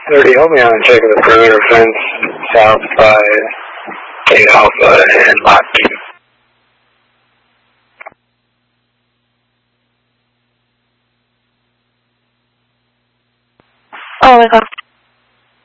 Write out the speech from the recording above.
30, help me out and check the perimeter fence south by 8 Alpha and Lot 2. Oh, we got